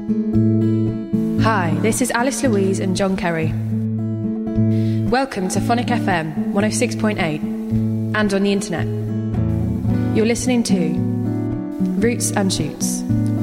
Hi, this is Alice Louise and John Kerry. Welcome to Phonic FM 106.8 and on the internet. You're listening to Roots and Shoots.